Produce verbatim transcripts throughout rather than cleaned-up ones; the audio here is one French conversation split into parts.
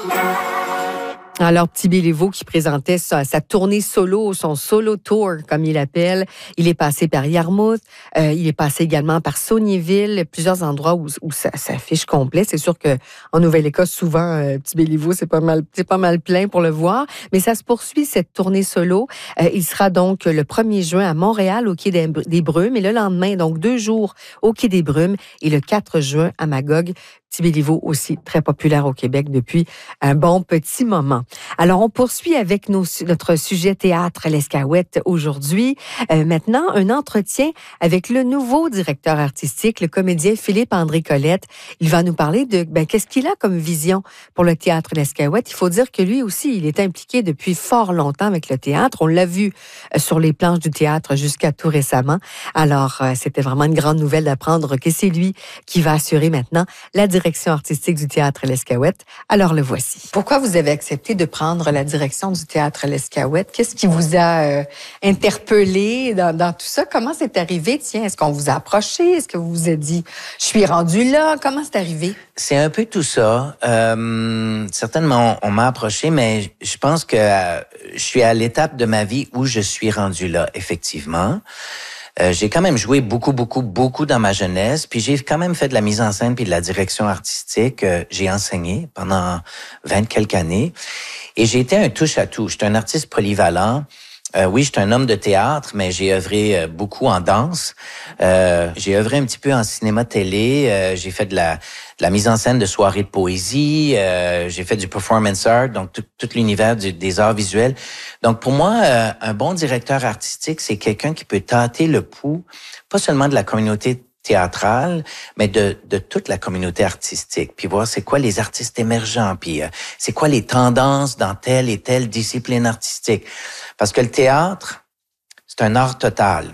Alors, Petit Béliveau qui présentait sa, sa tournée solo, son solo tour, comme il l'appelle. Il est passé par Yarmouth, euh, il est passé également par Saulnieville, plusieurs endroits où, où ça s'affiche complet. C'est sûr qu'en Nouvelle-Écosse, souvent, euh, Petit Béliveau, c'est pas mal, c'est pas mal plein pour le voir. Mais ça se poursuit, cette tournée solo. Euh, il sera donc le premier juin à Montréal, au Quai des, des Brumes, et le lendemain, donc deux jours au Quai des Brumes, et le quatre juin à Magog. Petit Béliveau aussi très populaire au Québec depuis un bon petit moment. Alors, on poursuit avec nos, notre sujet théâtre l'Escaouette aujourd'hui. Euh, maintenant, un entretien avec le nouveau directeur artistique, le comédien Philippe-André Colette. Il va nous parler de ben, qu'est-ce qu'il a comme vision pour le théâtre l'Escaouette. Il faut dire que lui aussi, il est impliqué depuis fort longtemps avec le théâtre. On l'a vu sur les planches du théâtre jusqu'à tout récemment. Alors, euh, c'était vraiment une grande nouvelle d'apprendre que c'est lui qui va assurer maintenant la direction direction artistique du Théâtre l'Escaouette. Alors, le voici. Pourquoi vous avez accepté de prendre la direction du Théâtre l'Escaouette? Qu'est-ce qui vous a euh, interpellé dans, dans tout ça? Comment c'est arrivé? Tiens, est-ce qu'on vous a approché? Est-ce que vous vous êtes dit, je suis rendu là? Comment c'est arrivé? C'est un peu tout ça. Euh, certainement, on, on m'a approché, mais je pense que euh, je suis à l'étape de ma vie où je suis rendu là, effectivement. Euh, j'ai quand même joué beaucoup, beaucoup, beaucoup dans ma jeunesse, puis j'ai quand même fait de la mise en scène puis de la direction artistique. Euh, j'ai enseigné pendant vingt quelques années et j'ai été un touche-à-tout. J'étais un artiste polyvalent. Euh, oui, j'étais un homme de théâtre, mais j'ai œuvré euh, beaucoup en danse. Euh, j'ai œuvré un petit peu en cinéma-télé. Euh, j'ai fait de la, de la mise en scène de soirées de poésie. Euh, j'ai fait du performance art, donc tout, tout l'univers du, des arts visuels. Donc pour moi, euh, un bon directeur artistique, c'est quelqu'un qui peut tâter le pouls, pas seulement de la communauté théâtrale, mais de, de toute la communauté artistique, puis voir c'est quoi les artistes émergents, puis euh, c'est quoi les tendances dans telle et telle discipline artistique. Parce que le théâtre, c'est un art total.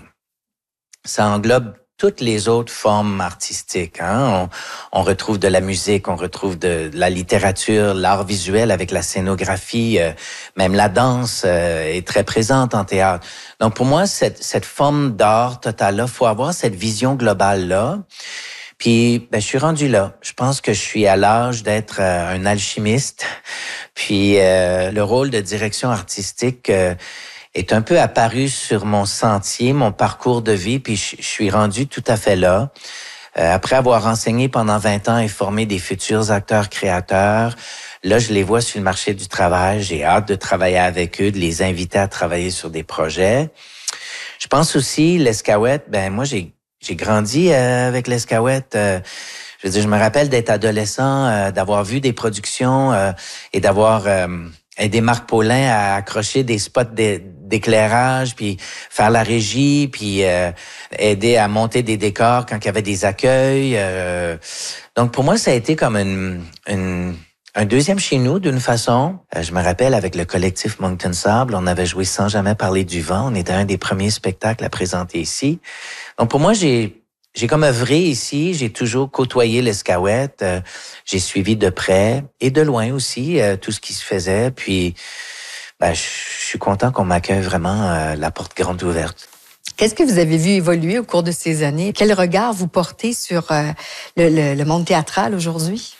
Ça englobe toutes les autres formes artistiques. Hein? On, on retrouve de la musique, on retrouve de, de la littérature, l'art visuel avec la scénographie, euh, même la danse euh, est très présente en théâtre. Donc pour moi, cette, cette forme d'art total-là, faut avoir cette vision globale-là. Puis, ben, je suis rendu là. Je pense que je suis à l'âge d'être euh, un alchimiste. Puis, euh, le rôle de direction artistique euh, est un peu apparu sur mon sentier, mon parcours de vie. Puis, je, je suis rendu tout à fait là. Euh, après avoir enseigné pendant vingt ans et formé des futurs acteurs-créateurs, là, je les vois sur le marché du travail. J'ai hâte de travailler avec eux, de les inviter à travailler sur des projets. Je pense aussi, l'Escaouette, ben moi, j'ai J'ai grandi euh, avec l'Escaouette. Euh, je veux dire, je me rappelle d'être adolescent, euh, d'avoir vu des productions euh, et d'avoir euh, aidé Marc Paulin à accrocher des spots d'éclairage, puis faire la régie, puis euh, aider à monter des décors quand il y avait des accueils. Euh. Donc, pour moi, ça a été comme une... une Un deuxième chez nous, d'une façon. Euh, je me rappelle, avec le collectif Moncton Sable, on avait joué Sans jamais parler du vent. On était un des premiers spectacles à présenter ici. Donc, pour moi, j'ai j'ai comme œuvré ici. J'ai toujours côtoyé l'Escaouette. Euh, j'ai suivi de près et de loin aussi euh, tout ce qui se faisait. Puis, ben, je suis content qu'on m'accueille vraiment euh, la porte grande ouverte. Qu'est-ce que vous avez vu évoluer au cours de ces années? Quel regard vous portez sur euh, le, le, le monde théâtral aujourd'hui?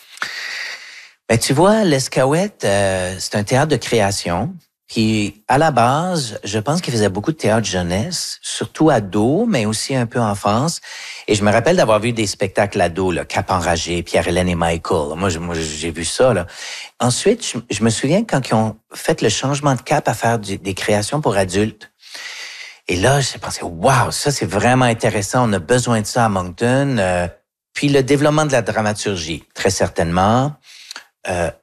Ben, tu vois, l'Escaouette, euh, c'est un théâtre de création. Puis, à la base, je pense qu'il faisait beaucoup de théâtre jeunesse, surtout ado, mais aussi un peu enfance. Et je me rappelle d'avoir vu des spectacles ados, là, Cap enragé, Pierre-Hélène et Michael. Moi, je, moi, j'ai vu ça, là. Ensuite, je, je me souviens quand ils ont fait le changement de cap à faire du, des créations pour adultes. Et là, j'ai pensé, waouh, ça, c'est vraiment intéressant. On a besoin de ça à Moncton. Euh, puis, le développement de la dramaturgie, très certainement. Euh,